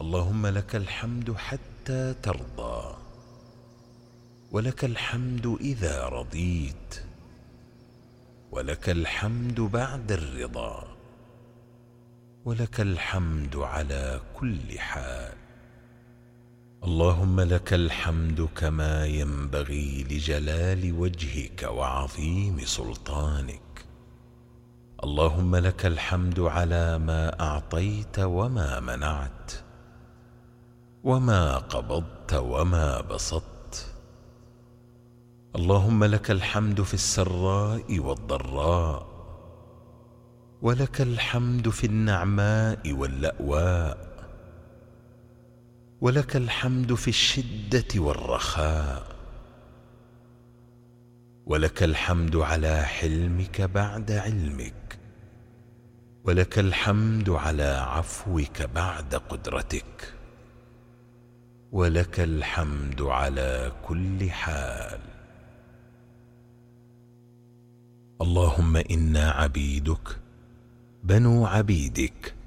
اللهم لك الحمد حتى ترضى، ولك الحمد إذا رضيت، ولك الحمد بعد الرضا، ولك الحمد على كل حال. اللهم لك الحمد كما ينبغي لجلال وجهك وعظيم سلطانك. اللهم لك الحمد على ما أعطيت وما منعت، وما قبضت وما بسطت. اللهم لك الحمد في السراء والضراء، ولك الحمد في النعماء واللأواء، ولك الحمد في الشدة والرخاء، ولك الحمد على حلمك بعد علمك، ولك الحمد على عفوك بعد قدرتك، ولك الحمد على كل حال. اللهم إنا عبيدك بنو عبيدك،